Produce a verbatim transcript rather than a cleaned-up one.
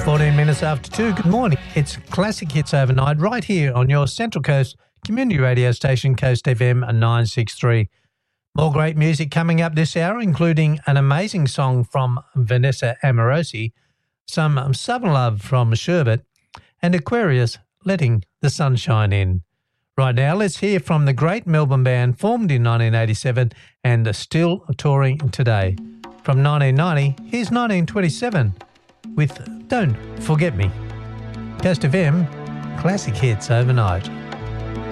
fourteen minutes after two. Good morning. It's Classic Hits Overnight right here on your Central Coast community radio station, Coast F M nine sixty-three. More great music coming up this hour, including an amazing song from Vanessa Amorosi, some Southern Love from Sherbet, and Aquarius, Letting the Sunshine In. Right now, let's hear from the great Melbourne band formed in nineteen eighty-seven and still touring today. From nineteen ninety, here's nineteen twenty-seven with Don't Forget Me. Coast F M, Classic Hits Overnight.